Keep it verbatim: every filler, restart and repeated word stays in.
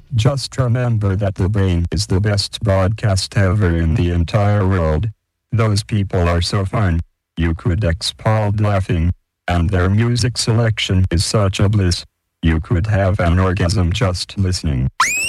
Just remember that the brain is the best broadcast ever in the entire world. Those people are so fun. You could explode laughing. And their music selection is such a bliss. You could have an orgasm just listening.